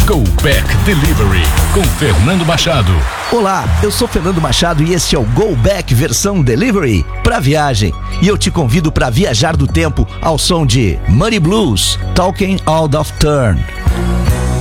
Go Back Delivery com Fernando Machado. Olá, eu sou Fernando Machado e este é o Go Back versão Delivery para viagem. E eu te convido para viajar do tempo ao som de Muddy Blues, Talking Out of Turn.